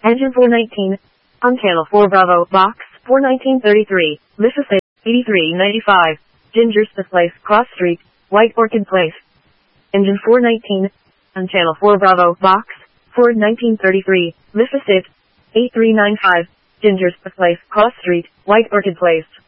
Engine 419. On channel 4 Bravo, box 41933, Mississippi 8395, Ginger Smith Place, Cross Street, White Orchid Place. Engine 419. On channel 4 Bravo, box 41933, Mississippi 8395, Ginger Smith Place, Cross Street, White Orchid Place.